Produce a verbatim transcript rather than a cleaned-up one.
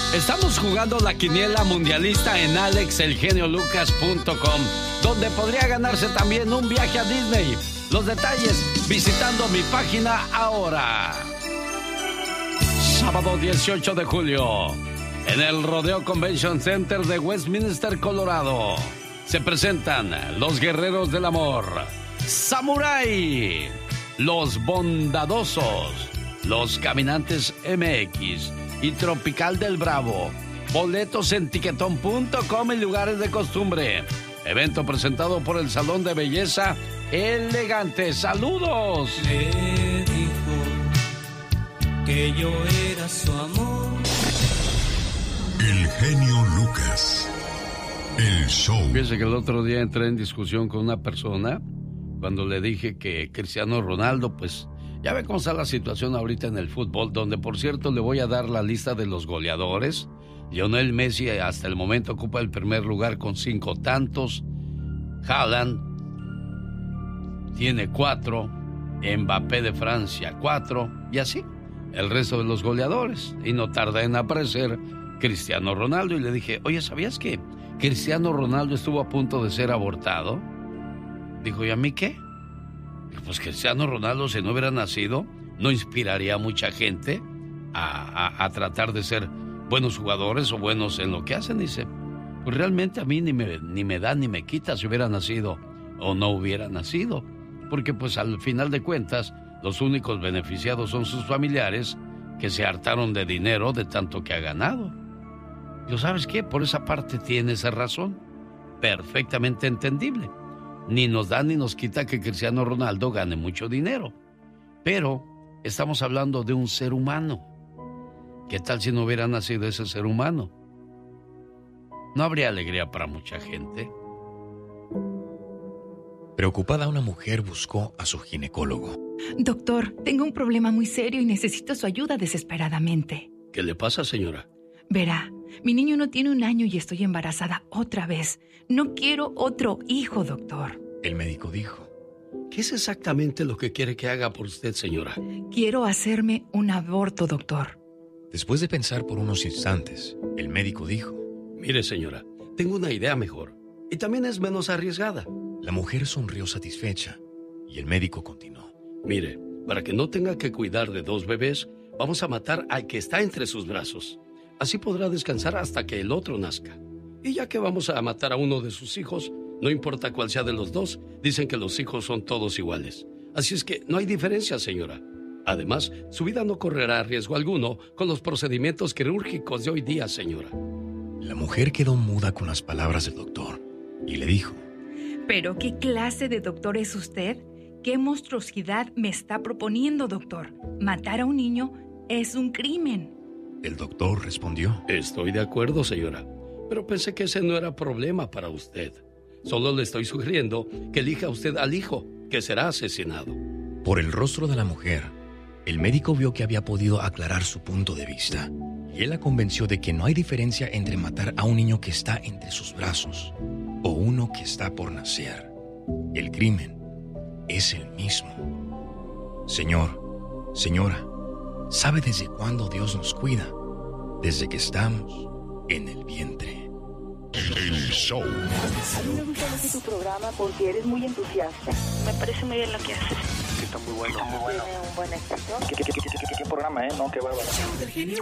Estamos jugando la quiniela mundialista en alex el genio lucas punto com, donde podría ganarse también un viaje a Disney. Los detalles visitando mi página ahora. Sábado dieciocho de julio, en el Rodeo Convention Center de Westminster, Colorado, se presentan los Guerreros del Amor, Samurai, los Bondadosos, los Caminantes M X y Tropical del Bravo. Boletos en tiquetón punto com y lugares de costumbre. Evento presentado por el Salón de Belleza Elegante. ¡Saludos! Le dijo que yo era su amor. El genio Lucas. El show. Fíjese que el otro día entré en discusión con una persona cuando le dije que Cristiano Ronaldo, pues, ya ve cómo está la situación ahorita en el fútbol, donde por cierto le voy a dar la lista de los goleadores. Lionel Messi hasta el momento ocupa el primer lugar con cinco tantos. Haaland tiene cuatro. Mbappé de Francia cuatro. Y así, el resto de los goleadores. Y no tarda en aparecer Cristiano Ronaldo. Y le dije, oye, ¿sabías que Cristiano Ronaldo estuvo a punto de ser abortado? Dijo, ¿y a mí qué? Pues Cristiano Ronaldo, si no hubiera nacido, no inspiraría a mucha gente a, a, a tratar de ser buenos jugadores o buenos en lo que hacen. Dice, pues realmente a mí ni me, ni me da ni me quita si hubiera nacido o no hubiera nacido. Porque pues al final de cuentas, los únicos beneficiados son sus familiares que se hartaron de dinero de tanto que ha ganado. ¿Lo sabes qué? Por esa parte tiene esa razón. Perfectamente entendible. Ni nos da ni nos quita que Cristiano Ronaldo gane mucho dinero. Pero estamos hablando de un ser humano. ¿Qué tal si no hubiera nacido ese ser humano? ¿No habría alegría para mucha gente? Preocupada, una mujer buscó a su ginecólogo. Doctor, tengo un problema muy serio y necesito su ayuda desesperadamente. ¿Qué le pasa, señora? Verá, mi niño no tiene un año y estoy embarazada otra vez. No quiero otro hijo, doctor. El médico dijo, ¿qué es exactamente lo que quiere que haga por usted, señora? Quiero hacerme un aborto, doctor. Después de pensar por unos instantes, el médico dijo, mire, señora, tengo una idea mejor y también es menos arriesgada. La mujer sonrió satisfecha y el médico continuó, mire, para que no tenga que cuidar de dos bebés, vamos a matar al que está entre sus brazos. Así podrá descansar hasta que el otro nazca. Y ya que vamos a matar a uno de sus hijos, no importa cuál sea de los dos, dicen que los hijos son todos iguales. Así es que no hay diferencia, señora. Además, su vida no correrá riesgo alguno con los procedimientos quirúrgicos de hoy día, señora. La mujer quedó muda con las palabras del doctor y le dijo, ¿pero qué clase de doctor es usted? ¿Qué monstruosidad me está proponiendo, doctor? Matar a un niño es un crimen. El doctor respondió, estoy de acuerdo, señora, pero pensé que ese no era problema para usted. Solo le estoy sugiriendo que elija usted al hijo, que será asesinado. Por el rostro de la mujer, el médico vio que había podido aclarar su punto de vista, y él la convenció de que no hay diferencia entre matar a un niño que está entre sus brazos o uno que está por nacer. El crimen es el mismo. Señor, señora, ¿sabe desde cuándo Dios nos cuida? Desde que estamos en el vientre. El show. A mí me gusta mucho tu programa porque eres muy entusiasta. Me parece muy bien lo que haces. Está muy bueno. Está muy bueno. Tiene un buen éxito. ¿Qué, qué, qué, qué, qué, qué programa, eh? No, qué bárbaro.